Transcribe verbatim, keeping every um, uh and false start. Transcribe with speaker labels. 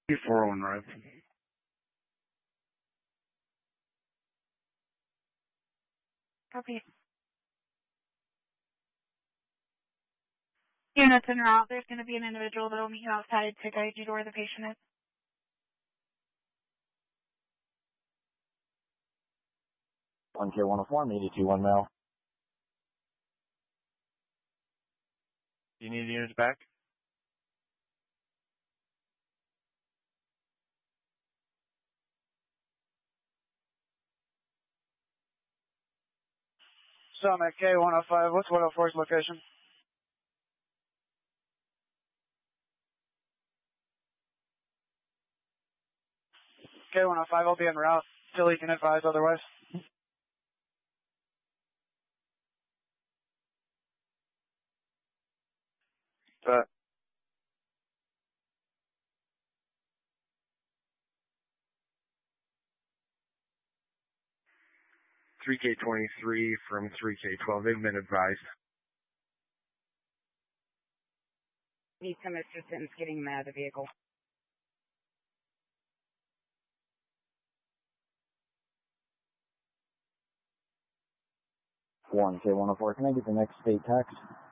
Speaker 1: four oh one right.
Speaker 2: Copy. Units en route. There's going to be an individual that will meet you outside to guide you to where the patient is.
Speaker 3: one K one oh four, meet two one male.
Speaker 1: Do you need units back?
Speaker 4: Summit K one oh five, what's one oh four's location? K one oh five, I'll be en route till he can advise otherwise. But
Speaker 1: three K twenty-three from three K twelve, they've been advised.
Speaker 5: Need some assistance getting them out of the vehicle.
Speaker 3: one K one oh four, can I get the next state tax?